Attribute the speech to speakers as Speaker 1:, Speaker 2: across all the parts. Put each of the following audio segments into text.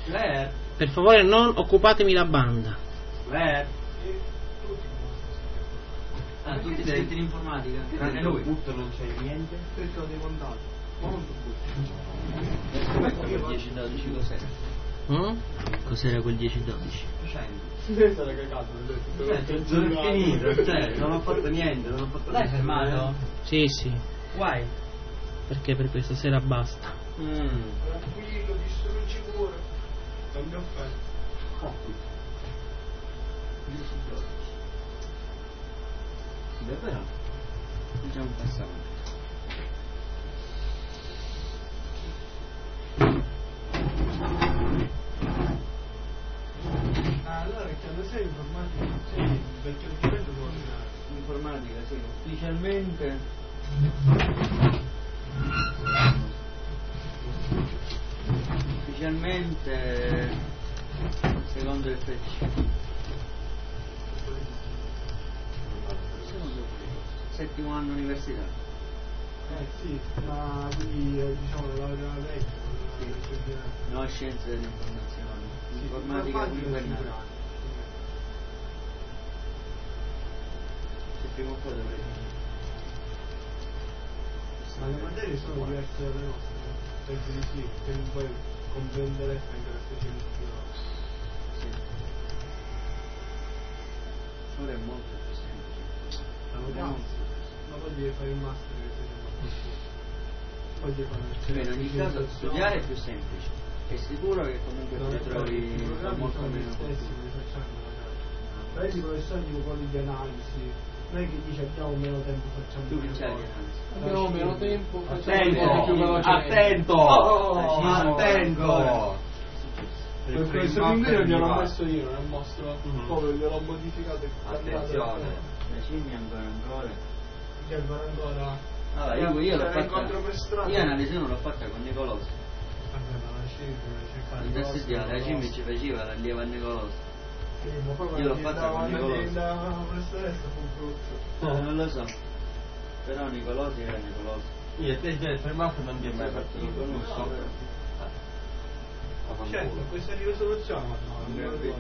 Speaker 1: Claire.
Speaker 2: Per favore non occupatemi la banda.
Speaker 1: Claire. Ah, tutti iscritti in informatica. Tranne lui.
Speaker 3: Butto non c'è niente.
Speaker 4: Questo lo devi contare. Molto
Speaker 1: Quel 10-12 cos'era? Cos'era quel 10-12?
Speaker 4: Questo era cagato.
Speaker 1: Non è finito, cioè, non ho fatto niente, non ho fatto. L'hai fermato?
Speaker 2: Sì, sì.
Speaker 1: Why?
Speaker 2: Perché per questa sera basta.
Speaker 4: Tranquillo, distruggi pure. Non mi offendo.
Speaker 1: Davvero? Diciamo passato.
Speaker 4: Allora che quando sei informatica, sì, perché il documento lo
Speaker 1: Informatica, sì. Ufficialmente secondo il FC. Settimo anno universitario.
Speaker 4: sì, ma qui diciamo la laurea vecchia,
Speaker 1: No, scienze dell'informazione. Informatica quinquennale. Se prima o poi dovrei finire.
Speaker 4: ma le materie sono diverse dalle nostre, penso di sì, che non puoi comprendere anche la specialistica.
Speaker 1: Sì. Ora è molto più semplice.
Speaker 4: Ma poi devi fare il master che sei poi devi fare
Speaker 1: In ogni caso studiare è più semplice. È sicuro che comunque ti trovi molto meno
Speaker 4: i professori tipo quelli di analisi, non è che dice abbiamo meno tempo, facciamo
Speaker 1: tu che
Speaker 4: meno
Speaker 1: c'hai
Speaker 4: cose.
Speaker 1: di analisi.
Speaker 4: Abbiamo meno tempo,
Speaker 3: Attento!
Speaker 4: Il professor Pinguino gliel'ho messo io nel mostro, poi gliel'ho modificato e
Speaker 3: Attenzione.
Speaker 1: La scimmia ancora.
Speaker 4: C'è ancora.
Speaker 1: Allora, io l'ho fatta.
Speaker 4: Incontro per strada.
Speaker 1: Io analisi non l'ho fatta con Nicolosi.
Speaker 4: Vabbè, ma la scimmia
Speaker 1: In tassettiera la scimmia ci faceva l'allievo a Nicolosi.
Speaker 4: Io
Speaker 1: l'ho fatta con Nicolosi.
Speaker 4: La professoressa fu brutto.
Speaker 1: Non lo so. Però Nicolosi era Nicolosi.
Speaker 3: Io e te già il primato non ti è mai fatto
Speaker 1: Lo conosco.
Speaker 4: Certo, questa risoluzione
Speaker 1: E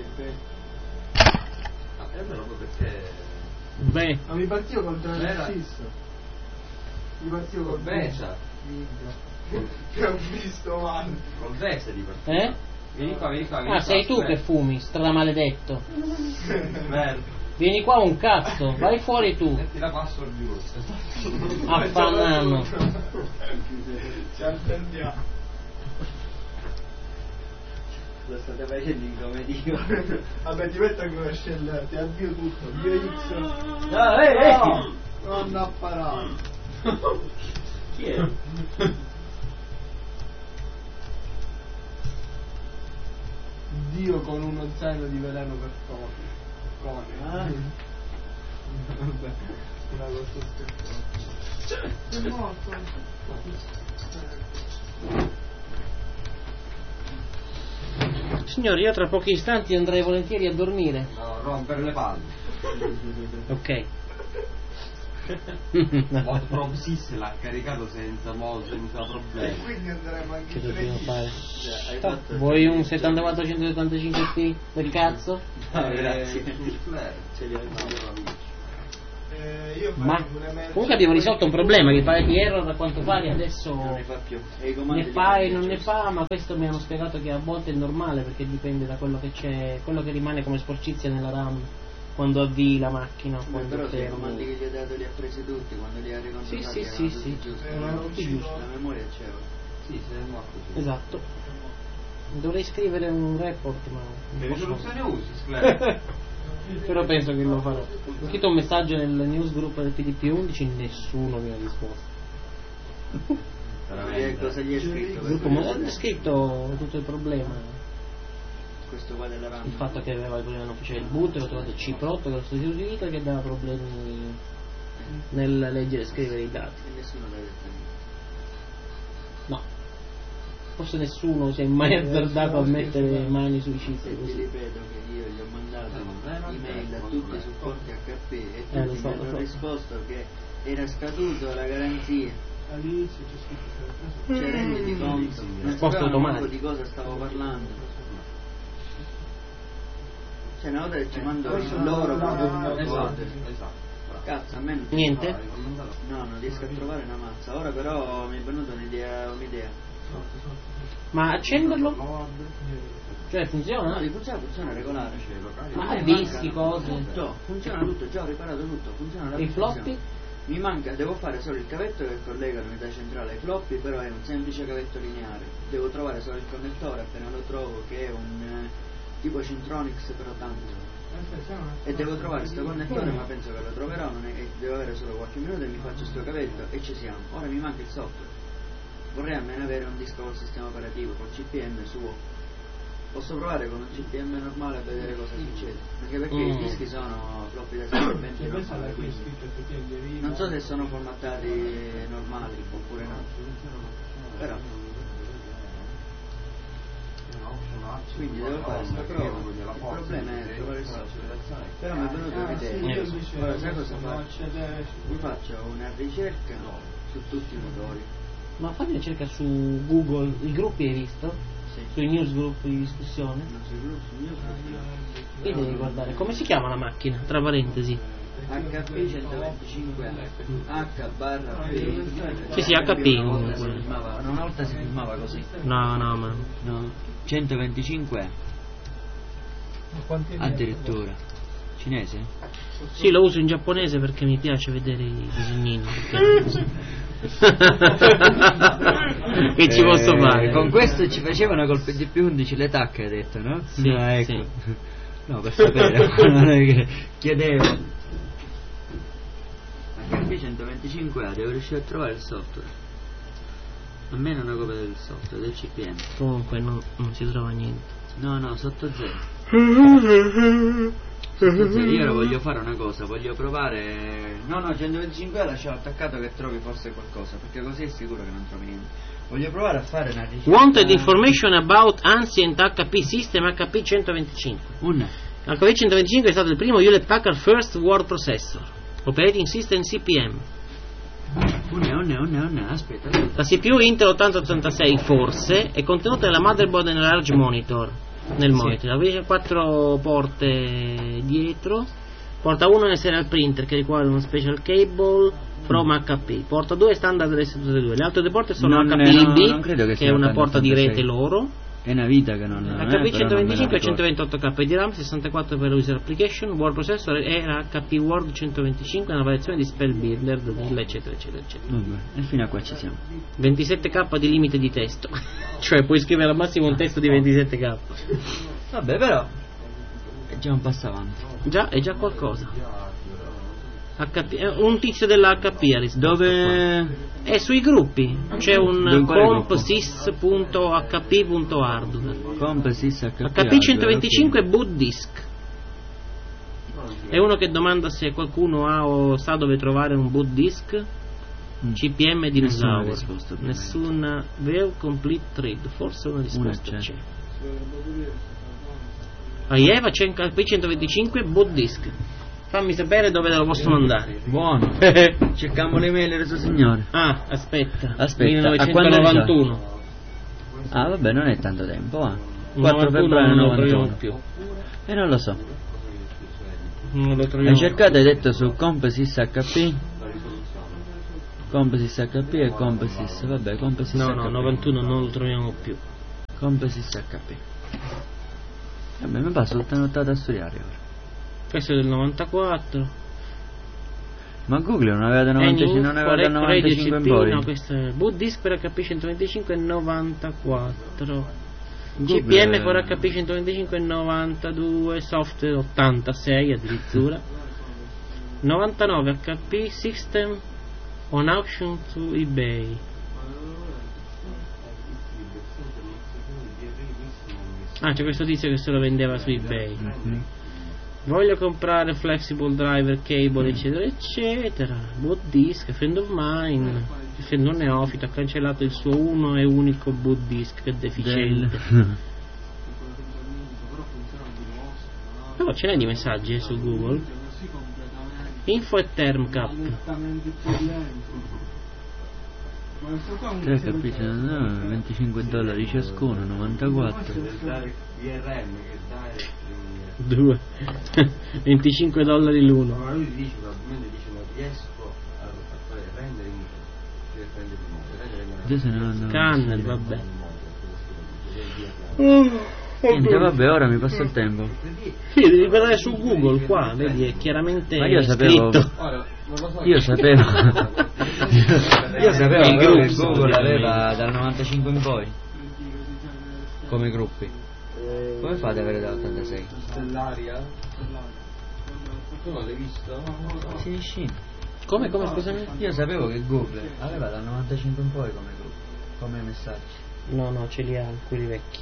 Speaker 3: allora perché
Speaker 2: Beh,
Speaker 4: ma mi partivo col transfisso. Mi partivo col
Speaker 3: Besa.
Speaker 4: che ho visto male.
Speaker 3: Col Vese di partire.
Speaker 2: eh?
Speaker 3: Vieni qua, vieni qua.
Speaker 2: Ah, sei tu che fumi, stramaledetto.
Speaker 3: Merda.
Speaker 2: Vieni qua un cazzo, vai fuori tu.
Speaker 3: Metti la password di questo.
Speaker 2: Affannano.
Speaker 4: Ci attendiamo.
Speaker 1: lo state facendo in comedico.
Speaker 4: Vabbè, ti metto anche una scella, ti avvio tutto. Via X.
Speaker 1: No,
Speaker 4: Non apparato.
Speaker 1: Chi è?
Speaker 4: Dio con uno zaino di veleno per cone.
Speaker 1: Ah.
Speaker 4: Vabbè, una cosa scherzosa. È morto.
Speaker 2: Signori, io tra pochi istanti andrei volentieri a dormire.
Speaker 3: No, rompere le palle.
Speaker 2: Ok.
Speaker 3: Propsys l'ha caricato senza problemi.
Speaker 4: E quindi andremo anche
Speaker 2: Che
Speaker 4: in
Speaker 2: dobbiamo
Speaker 4: 3D.
Speaker 2: fare? Vuoi un 74-175T del cazzo?
Speaker 1: Grazie.
Speaker 3: Ce li ho
Speaker 4: Io
Speaker 2: Ma
Speaker 4: farei una merce.
Speaker 2: comunque abbiamo risolto un problema, che fare di error a quanto pare adesso
Speaker 1: Non ne fa più. E i comandi
Speaker 2: ne
Speaker 1: li
Speaker 2: fa e
Speaker 1: prende,
Speaker 2: non ne
Speaker 1: cioè.
Speaker 2: fa, ma questo mi hanno spiegato che a volte è normale perché dipende da quello che c'è, quello che rimane come sporcizia nella RAM quando avvii la macchina o
Speaker 1: Beh,
Speaker 2: quando
Speaker 1: però se i
Speaker 2: fermi.
Speaker 1: comandi che gli ha dato li ha presi tutti, quando li ha ricontrollati
Speaker 2: Sì,
Speaker 1: erano
Speaker 2: sì,
Speaker 1: tutti
Speaker 2: sì.
Speaker 1: giusti.
Speaker 4: Erano tutti giusti.
Speaker 1: La memoria c'era.
Speaker 3: Sì, se ne è morto. Sì.
Speaker 2: Esatto. Dovrei scrivere un report, ma
Speaker 3: Che
Speaker 2: non posso
Speaker 3: risoluzione usi, Scler?
Speaker 2: però penso che lo farò. Ho scritto un messaggio nel newsgroup del PDP11, nessuno mi ha risposto.
Speaker 1: Che cosa gli hai scritto?
Speaker 2: Il gruppo ha scritto tutto il problema,
Speaker 1: Questo qua della RAM.
Speaker 2: il fatto che aveva il problema non faceva il boot, che ho trovato il C-Prot, che lo sostituito e che dava problemi nel leggere e scrivere i dati.
Speaker 1: E nessuno l'ha detto.
Speaker 2: No, forse nessuno si è mai azzardato a mettere le mani sui chip
Speaker 1: Se ti
Speaker 2: così.
Speaker 1: ripeto che io gli ho mandato email a tutti i supporti HP e
Speaker 2: lo
Speaker 1: tutti
Speaker 2: so,
Speaker 1: mi
Speaker 2: lo
Speaker 1: hanno
Speaker 2: so.
Speaker 1: risposto che era scaduto la garanzia.
Speaker 4: All'inizio c'è scritto
Speaker 1: Cioè renditi conto, non
Speaker 2: Risposta
Speaker 1: sapevano
Speaker 2: automatica.
Speaker 1: manco di cosa stavo parlando. Cioè una volta che ci mando
Speaker 4: Questo
Speaker 1: loro
Speaker 3: Esatto.
Speaker 1: cazzo, a me non...
Speaker 2: Niente?
Speaker 1: No, non riesco a trovare una mazza. Ora però mi è venuta un'idea.
Speaker 2: Ma accenderlo? Cioè
Speaker 1: No,
Speaker 2: funziona?
Speaker 1: funziona regolare.
Speaker 2: Ma ha dischi, cose?
Speaker 1: Tutto, funziona tutto, già ho riparato tutto, funziona la
Speaker 2: E i
Speaker 1: perfezione.
Speaker 2: floppy?
Speaker 1: Mi manca, devo fare solo il cavetto che collega l'unità centrale ai floppy, però è un semplice cavetto lineare. Devo trovare solo il connettore, appena lo trovo, che è un tipo Centronics però tanto. E devo trovare questo connettore, ma penso che lo troverò, non è, devo avere solo qualche minuto e mi faccio sto cavetto e ci siamo. Ora mi manca il software. Vorrei almeno avere un disco col sistema operativo, col CPM suo. Posso provare con un CPM normale a vedere cosa succede, anche perché i dischi sono floppy da 720 normali, quindi non so se sono formattati normali oppure no, però quindi devo fare questa prova. Il problema è trovare il software, però mi è venuta un'idea. Ora sai cosa faccio? Mi faccio una ricerca su tutti i motori.
Speaker 2: Ma fai una ricerca su Google, i gruppi hai visto?
Speaker 1: Sì.
Speaker 2: Sui newsgroup di discussione?
Speaker 1: Non so, sul mio
Speaker 2: Qui devi guardare, come si chiama la macchina? Tra parentesi.
Speaker 1: HP 125 H barra P.
Speaker 2: Sì, HP comunque.
Speaker 1: Una volta si filmava così.
Speaker 2: No, ma...
Speaker 1: No, 125 addirittura. Cinese?
Speaker 2: Sì, lo uso in giapponese perché mi piace vedere i disegnini. Che ci posso fare?
Speaker 1: Con questo ci facevano col PD+11 le tacche, hai detto, no?
Speaker 2: Sì,
Speaker 1: no, ecco.
Speaker 2: sì.
Speaker 1: No, per sapere, non è che chiedevo. HP 125A, devo riuscire a trovare il software. Almeno una copia del software, del CPM.
Speaker 2: Comunque non si trova niente.
Speaker 1: No, sotto zero. Io ora voglio fare una cosa, voglio provare. No, 125 lascialo attaccato che trovi forse qualcosa, perché così è sicuro che non trovi niente. Voglio provare a fare una ricerca.
Speaker 2: Wanted information about ancient HP system HP 125. HP 125 è stato il primo Hewlett Packard First Word Processor, operating system CPM.
Speaker 1: Aspetta.
Speaker 2: La CPU Intel 8086 forse è contenuta nella motherboard e nella large monitor. Nel monitor aveva 4 porte dietro, porta 1 nel serial printer che riquadra uno special cable from HP, porta 2 standard RS232, le altre 2 porte sono HPLB che è una porta di rete loro.
Speaker 1: È una vita che non
Speaker 2: HP 125 e 128K di RAM, 64 per user application, Word processor era HP Word 125, una variazione di Spell Builder, eccetera.
Speaker 1: E fino a qua ci siamo.
Speaker 2: 27K di limite di testo, cioè puoi scrivere al massimo un testo di 27K.
Speaker 1: Vabbè, però è già un passo avanti.
Speaker 2: Già, è già qualcosa. Un tizio della HP ha risposto. Dove? È sui gruppi. C'è un comp.sys.hp.hardware. HP 125 boot disk. È uno che domanda se qualcuno ha o sa dove trovare un boot disk. CPM dinosauro. Nessuna view complete thread. Forse una risposta c'è. Aieva c'è HP 125 boot disk. Fammi sapere dove lo posso mandare.
Speaker 1: Buono. Cerchiamo le mail del suo signore.
Speaker 2: Ah, aspetta.
Speaker 1: 1991. Ah, vabbè, non è tanto tempo, 4 febbraio 91
Speaker 2: più.
Speaker 1: E non lo so.
Speaker 2: Non lo troviamo.
Speaker 1: Hai cercato, hai detto su CompSys HP. CompSys HP e CompSys, vabbè, CompSys HP.
Speaker 2: No, 91 non lo troviamo più.
Speaker 1: CompSys HP. Vabbè, mi basta tutta nottata a studiare ora.
Speaker 2: Questo è del 94.
Speaker 1: Ma Google non aveva da 95, non aveva da 95 in poi?
Speaker 2: No, questo è boot disk per HP 125 94.
Speaker 1: Google
Speaker 2: CPM per HP 125 92, software 86 addirittura. 99 HP system on auction su eBay. Ah, c'è questo tizio che se lo vendeva su eBay. Voglio comprare flexible driver cable eccetera. Boot disk, friend of mine, essendo un neofito ha cancellato il suo uno e unico boot disk che è deficiente. Però ce n'è di messaggi su Google. Info e term cap.
Speaker 5: Te capisci? No, $25 ciascuno, 94.
Speaker 3: DRM che dai.
Speaker 2: 2. $25 l'uno.
Speaker 3: Ma lui dice, probabilmente dice, non riesco a fare rendere
Speaker 5: Adesso ne vanno.
Speaker 2: Scanner, vabbè.
Speaker 5: Niente, vabbè, ora mi passa il tempo.
Speaker 2: Io devi guardare su Google qua, vedi, è chiaramente
Speaker 5: Ma io sapevo.
Speaker 2: scritto.
Speaker 5: Io sapevo. Io sapevo
Speaker 2: Il
Speaker 5: però che
Speaker 2: gruppo,
Speaker 5: Google aveva dal 95 in poi. Come gruppi. Come fate ad avere dall'86?
Speaker 3: Stellaria? Tu non l'hai visto?
Speaker 5: Sì.
Speaker 2: Come, scusami?
Speaker 5: Io sapevo che Google aveva dal 95 in poi come gruppi, come messaggi.
Speaker 2: No, ce li ha, quelli vecchi.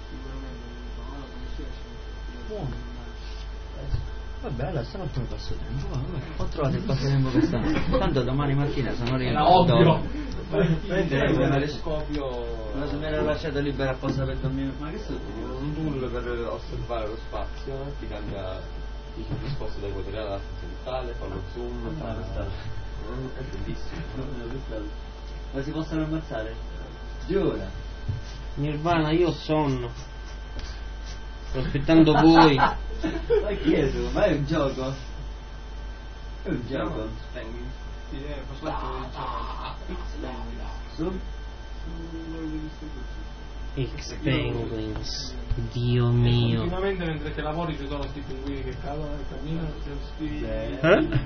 Speaker 5: Buono. Vabbè, allora stanotte mi passo tempo. Vabbè, ho trovato il passatempo per stanotte. Tanto domani mattina sono rientrato.
Speaker 3: Mentre un telescopio.
Speaker 5: Ma se mi ero lasciato libero apposta per dormire. Ma che sto
Speaker 3: Un tool per osservare lo spazio, ti cambia, ti sposta dall'equatoriale alla centrale, fa lo zoom, fa è bellissimo.
Speaker 5: Ma si possono ammazzare? Giura.
Speaker 2: Nirvana, io ho sonno. Sto aspettando voi.
Speaker 5: Ma chi è tu? Ma è un gioco? È un gioco? Su?
Speaker 2: X-Penguins. Dio mio.
Speaker 4: Ultimamente mentre che lavori ci sono questi pinguini che calano e camminano.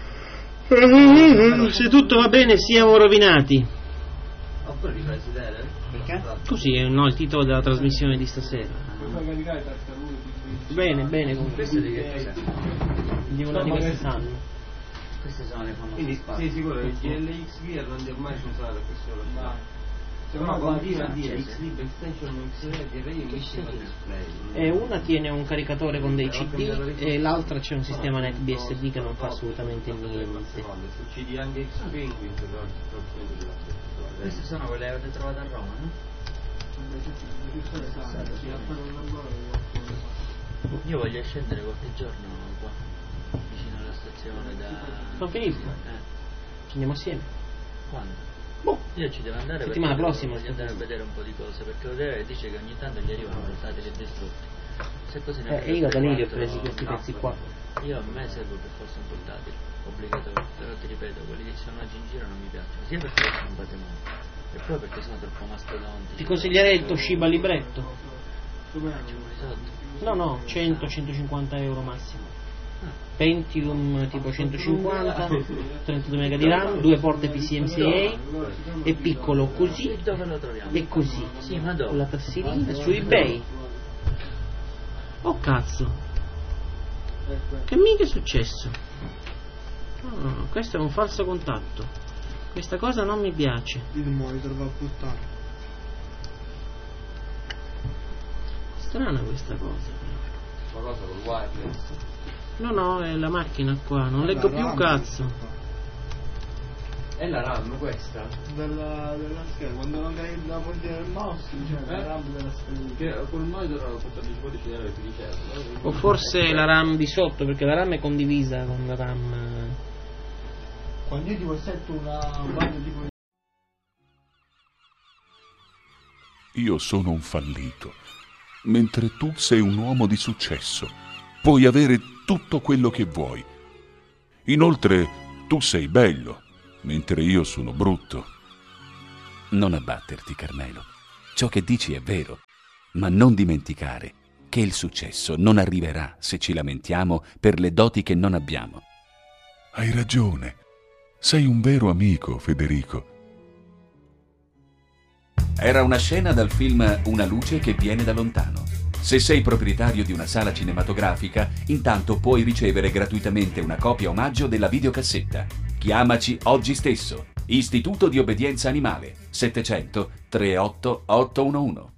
Speaker 2: Se tutto va bene siamo rovinati.
Speaker 3: Oppure li fai sedere?
Speaker 5: Perché?
Speaker 2: Così è il titolo della trasmissione di stasera.
Speaker 4: Puoi far caricare tartarughe.
Speaker 2: Bene, comunque.
Speaker 5: Questo di che cos'è?
Speaker 2: Di una di queste sanno.
Speaker 5: Queste sono le famose
Speaker 3: Quindi
Speaker 5: spade.
Speaker 3: sei sicuro che il GLX Gear non ti ormai si usa per questo velocità? Se
Speaker 5: Ma
Speaker 3: uno continua a
Speaker 5: quanti
Speaker 3: dire
Speaker 5: anni
Speaker 3: X-Lib Extension XLR direi mission display.
Speaker 2: E una tiene un caricatore con dei CD e l'altra c'è un sistema NetBSD che non fa assolutamente niente.
Speaker 3: Se uccidi anche X-Penguin però
Speaker 5: Queste sono quelle che avete trovato a Roma, no? Io voglio scendere qualche giorno qua, vicino alla stazione da...
Speaker 2: San Filippo? Ci andiamo assieme?
Speaker 5: Quando?
Speaker 2: Boh.
Speaker 5: Io ci devo andare
Speaker 2: Settimana
Speaker 5: perché
Speaker 2: prossima.
Speaker 5: voglio andare a vedere un po' di cose, perché Odere dice che ogni tanto gli arrivano portatili distrutti. Se così ne
Speaker 2: Io da lì li ho
Speaker 5: 4,
Speaker 2: presi questi pezzi qua.
Speaker 5: Io a me serve per forza un portatile, obbligatorio, però ti ripeto, quelli che ci sono oggi in giro non mi piacciono, sia perché sono patrimonio, e poi perché sono troppo mastodontici.
Speaker 2: Ti consiglierei il Toshiba libretto.
Speaker 5: Facciamo di sotto.
Speaker 2: No, 100-150 euro massimo. Pentium tipo 150, 32 MB di RAM, 2 porte PCMCIA, è piccolo così
Speaker 5: E dove lo troviamo?
Speaker 2: e così,
Speaker 5: Sì, ma dove?
Speaker 2: con la tasserina su eBay. Oh cazzo, che mica è successo? Oh, questo è un falso contatto, questa cosa non mi piace.
Speaker 1: Il monitor va a buttare.
Speaker 2: Strana questa cosa.
Speaker 3: qualcosa col wireless.
Speaker 2: No, è la macchina qua, non leggo più un cazzo.
Speaker 3: È la RAM questa?
Speaker 1: Della scheda, quando non hai la portiera del mouse, cioè la RAM della scheda.
Speaker 3: Che col monitor hanno fatto 14 pollici nero e 15 euro.
Speaker 2: O forse la RAM di sotto, perché la RAM è condivisa con la RAM.
Speaker 1: Quando io tipo setto una banda tipo.
Speaker 6: Io sono un fallito, mentre tu sei un uomo di successo. Puoi avere tutto quello che vuoi. Inoltre, tu sei bello, mentre io sono brutto.
Speaker 7: Non abbatterti, Carmelo. Ciò che dici è vero, ma non dimenticare che il successo non arriverà se ci lamentiamo per le doti che non abbiamo.
Speaker 6: Hai ragione. Sei un vero amico, Federico.
Speaker 7: Era una scena dal film Una luce che viene da lontano. Se sei proprietario di una sala cinematografica, intanto puoi ricevere gratuitamente una copia omaggio della videocassetta. Chiamaci oggi stesso. Istituto di Obbedienza Animale 700 38 811.